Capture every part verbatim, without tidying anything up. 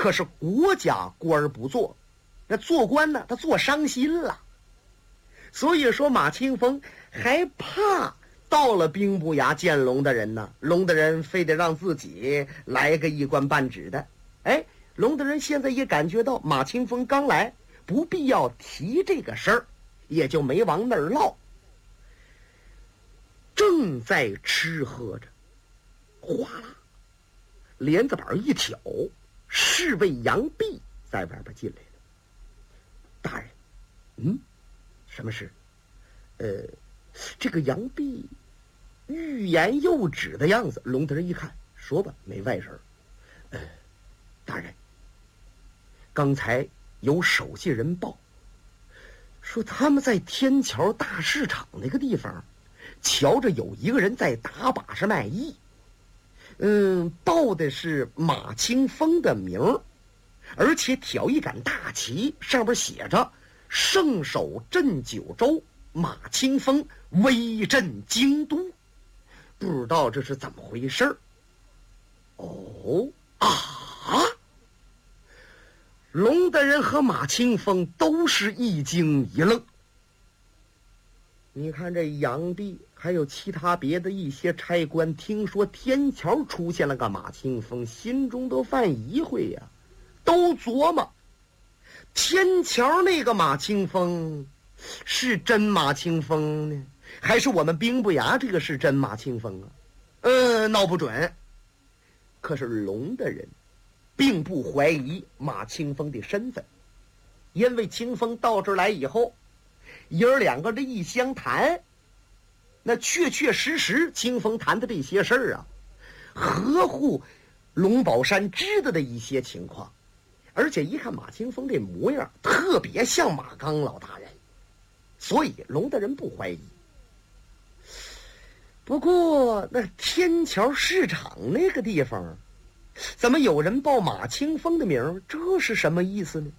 可是国家官儿不做，那做官呢他做伤心了。所以说马清风还怕到了兵部衙见龙的人呢，龙的人非得让自己来个一官半职的。哎，龙的人现在也感觉到马清风刚来，不必要提这个事儿，也就没往那儿唠。正在吃喝着，哗啦，帘子板一挑，侍卫杨弼在外边进来了。大人，嗯，什么事？呃，这个杨弼欲言又止的样子。龙德人一看，说吧，没外人。呃，大人，刚才有手下人报，说他们在天桥大市场那个地方，瞧着有一个人在打把式卖艺。嗯，报的是马清风的名儿，而且挑一杆大旗，上边写着圣手镇九州，马清风威震京都。不知道这是怎么回事儿。哦啊！龙的人和马清风都是一惊一愣。你看这杨弼还有其他别的一些差官，听说天桥出现了个马清风，心中都犯疑会呀、啊，都琢磨天桥那个马清风是真马清风呢，还是我们兵部衙这个是真马清风啊？呃，闹不准。可是龙的人并不怀疑马清风的身份，因为清风到这儿来以后，爷儿两个这一相谈，那确确实实清风谈的这些事儿啊，合乎龙宝山知道的一些情况。而且一看马清风这模样，特别像马刚老大人，所以龙的人不怀疑。不过那天桥市场那个地方，怎么有人报马清风的名？这是什么意思呢？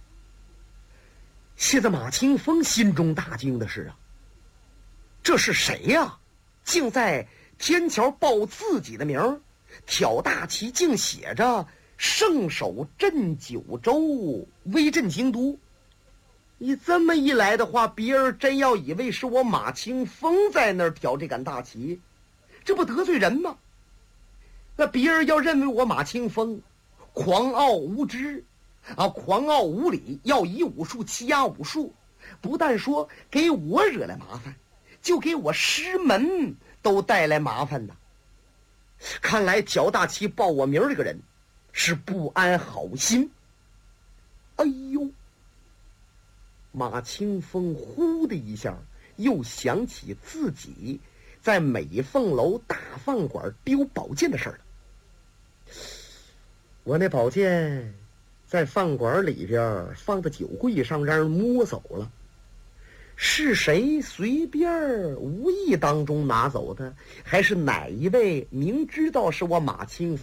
现在马清风心中大惊的是啊，这是谁呀、啊？竟在天桥报自己的名，挑大旗，竟写着圣手镇九州，威震京都。你这么一来的话，别人真要以为是我马清风在那儿挑这杆大旗，这不得罪人吗？那别人要认为我马清风狂傲无知啊，狂傲无礼，要以武术欺压武术，不但说给我惹来麻烦，就给我师门都带来麻烦呢。看来挑大旗报我名这个人是不安好心。哎呦，马清风呼的一下又想起自己在美凤楼大饭馆丢宝剑的事儿了。我那宝剑在饭馆里边放在酒柜上，让人摸走了，是谁随便无意当中拿走的，还是哪一位明知道是我马清